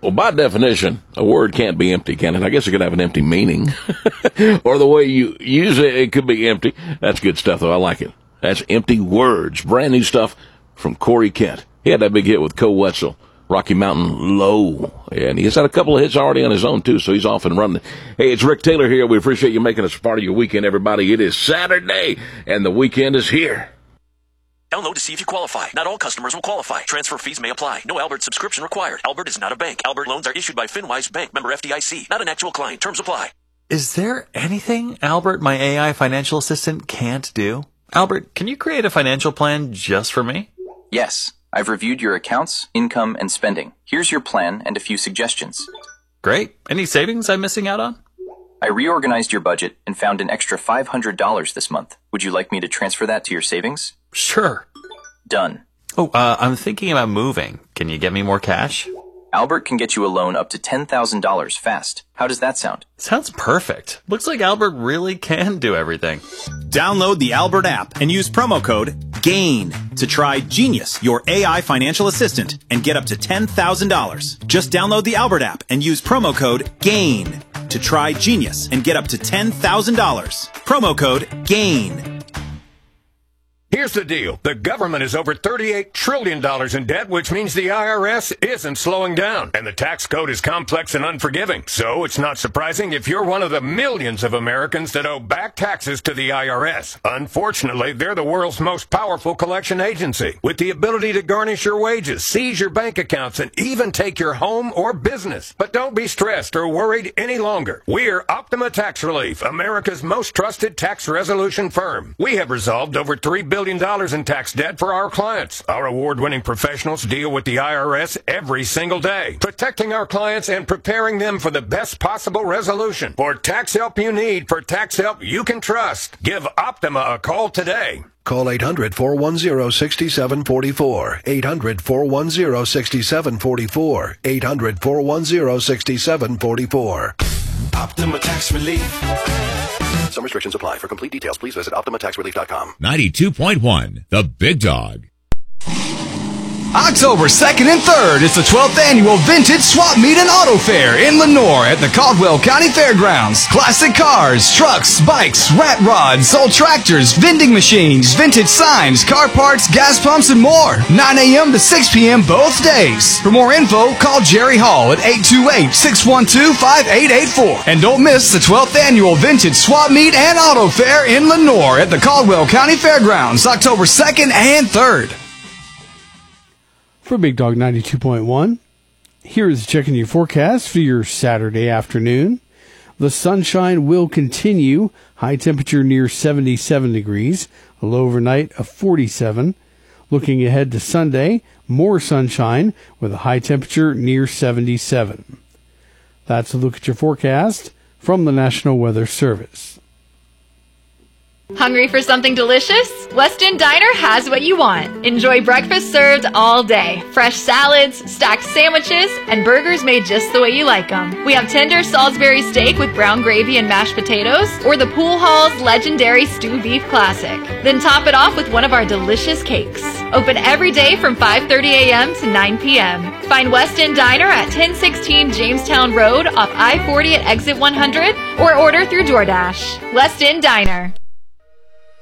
Well, by definition, a word can't be empty, can it? I guess it could have an empty meaning. Or the way you use it, it could be empty. That's good stuff, though. I like it. That's Empty Words. Brand new stuff from Corey Kent. He had that big hit with Co Wetzel, Rocky Mountain Low. And he's had a couple of hits already on his own, too, so he's off and running. Hey, it's Rick Taylor here. We appreciate you making us part of your weekend, everybody. It is Saturday, and the weekend is here. Download to see if you qualify. Not all customers will qualify. Transfer fees may apply. No Albert subscription required. Albert is not a bank. Albert loans are issued by FinWise Bank, member FDIC. Not an actual client. Terms apply. Is there anything Albert, my AI financial assistant, can't do? Albert, can you create a financial plan just for me? Yes. I've reviewed your accounts, income, and spending. Here's your plan and a few suggestions. Great. Any savings I'm missing out on? I reorganized your budget and found an extra $500 this month. Would you like me to transfer that to your savings? Sure. Done. Oh, I'm thinking about moving. Can you get me more cash? Albert can get you a loan up to $10,000 fast. How does that sound? Sounds perfect. Looks like Albert really can do everything. Download the Albert app and use promo code GAIN to try Genius, your AI financial assistant, and get up to $10,000. Just download the Albert app and use promo code GAIN to try Genius and get up to $10,000. Promo code GAIN. Here's the deal. The government is over $38 trillion in debt, which means the IRS isn't slowing down. And the tax code is complex and unforgiving. So it's not surprising if you're one of the millions of Americans that owe back taxes to the IRS. Unfortunately, they're the world's most powerful collection agency, with the ability to garnish your wages, seize your bank accounts, and even take your home or business. But don't be stressed or worried any longer. We're Optima Tax Relief, America's most trusted tax resolution firm. We have resolved over $3 billion in tax debt for our clients. Our award-winning professionals deal with the IRS every single day, protecting our clients and preparing them for the best possible resolution. For tax help you need, for tax help you can trust, give Optima a call today. Call 800-410-6744. 800-410-6744. 800-410-6744. Optima Tax Relief. Some restrictions apply. For complete details, please visit OptimaTaxRelief.com. 92.1, The Big Dog. October 2nd and 3rd, it's the 12th annual Vintage Swap Meet and Auto Fair in Lenoir at the Caldwell County Fairgrounds. Classic cars, trucks, bikes, rat rods, old tractors, vending machines, vintage signs, car parts, gas pumps, and more. 9 a.m. to 6 p.m. both days. For more info, call Jerry Hall at 828-612-5884. And don't miss the 12th annual Vintage Swap Meet and Auto Fair in Lenoir at the Caldwell County Fairgrounds, October 2nd and 3rd. For Big Dog 92.1, here is checking your forecast for your Saturday afternoon. The sunshine will continue. High temperature near 77 degrees. A low overnight of 47. Looking ahead to Sunday, more sunshine with a high temperature near 77. That's a look at your forecast from the National Weather Service. Hungry for something delicious? Weston Diner has what you want. Enjoy breakfast served all day. Fresh salads, stacked sandwiches, and burgers made just the way you like them. We have tender Salisbury steak with brown gravy and mashed potatoes, or the Pool Hall's legendary stew beef classic. Then top it off with one of our delicious cakes. Open every day from 5:30 a.m. to 9 p.m. Find Weston Diner at 1016 Jamestown Road off I-40 at exit 100, or order through DoorDash. Weston Diner.